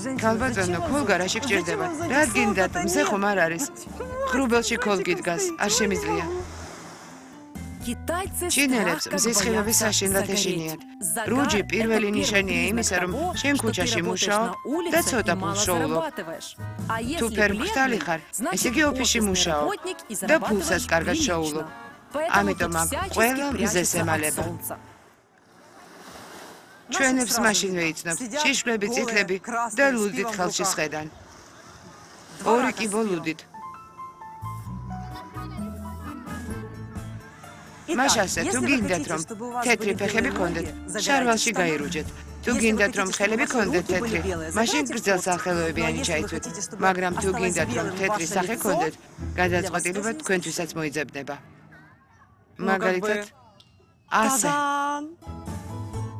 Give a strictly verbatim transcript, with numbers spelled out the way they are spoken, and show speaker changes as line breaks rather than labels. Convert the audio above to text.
ქალბატონო, ქოლ გარაში გჭირდება. რა გინდათ, მზე ხომ არ არის. ღრუბელში ქოლ გიდგას, არ შემიძლია. ჩინელებს მზის ხილები საშინლად ეშინიათ. რუჯი პირველი ნიშანია იმისა, რომ შენ ქუჩაში მუშაობ და ცოტა ფულს შოულობ. თუ ფერმხტალი ხარ, ესე იგი ოფისში მუშაობ და ფულსაც კარგად შოულობ. ამიტომ აქ ყველა მზეს ემალება. ჩვენებს მაშინ ვეიცნობთ, შიშვლები, წითლები და ლუდით ხელში სხედან. ორი კიბო ლუდით. მაშასე, თუ გინდათ, რომ თეთრი ფეხები გქონდეთ, შარვალში გაირუჯეთ. თუ გინდათ, რომ ხელები გქონდეთ თეთრი, მაშინ გრძელსახელოებიანი ჩაიცვით. მაგრამ თუ გინდათ, რომ თეთრი სახე გქონდეთ, გადაწყვეტილება თქვენთვისაც მოიძებნება. მაგალითად, ასე.